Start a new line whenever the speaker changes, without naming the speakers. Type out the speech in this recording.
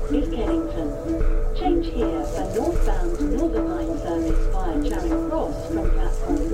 is Kennington. Change here for northbound Northern Line service via Charing Cross from platform